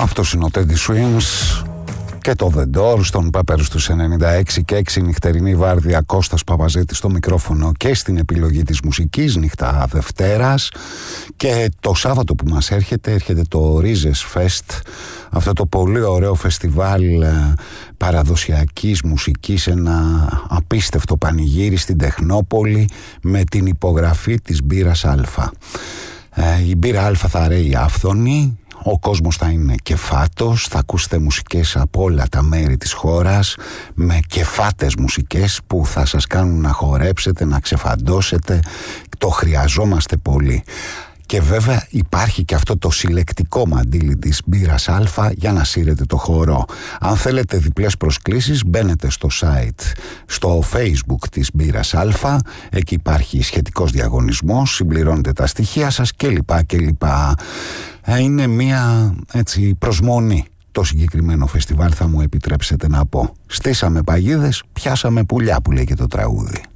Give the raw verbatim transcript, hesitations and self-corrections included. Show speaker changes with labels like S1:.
S1: Αυτός είναι ο Teddy Swims και το The Doors των Peppers τους ενενήντα έξι και έξι νυχτερινή βάρδια. Κώστας Παπαζέτης στο μικρόφωνο και στην επιλογή της μουσικής, νύχτα Δευτέρας. Και το Σάββατο που μας έρχεται, έρχεται το Rizes Fest, αυτό το πολύ ωραίο φεστιβάλ παραδοσιακής μουσικής, ένα απίστευτο πανηγύρι στην Τεχνόπολη με την υπογραφή της μπύρας Α. Ε, η μπύρα Α θα ρέει άφθονη. Ο κόσμος θα είναι κεφάτος, θα ακούσετε μουσικές από όλα τα μέρη της χώρας, με κεφάτες μουσικές που θα σας κάνουν να χορέψετε, να ξεφαντώσετε. Το χρειαζόμαστε πολύ. Και βέβαια υπάρχει και αυτό το συλλεκτικό μαντίλι της μπύρας Α για να σύρετε το χορό. Αν θέλετε διπλές προσκλήσεις, μπαίνετε στο site, στο Facebook της μπύρας Α. Εκεί υπάρχει σχετικός διαγωνισμός, συμπληρώνετε τα στοιχεία σας κλπ. κλπ. Είναι μια έτσι προσμονή το συγκεκριμένο φεστιβάλ, θα μου επιτρέψετε να πω. Στήσαμε παγίδες, πιάσαμε πουλιά που λέει και το τραγούδι.